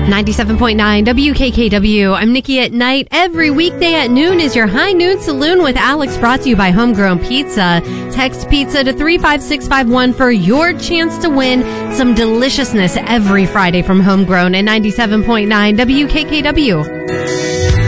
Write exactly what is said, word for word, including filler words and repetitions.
ninety-seven point nine W K K W. I'm Nikki at Night. Every weekday at noon is your High Noon Saloon with Alex, brought to you by Homegrown Pizza. Text pizza to three five six five one for your chance to win some deliciousness every Friday from Homegrown and ninety-seven point nine W K K W.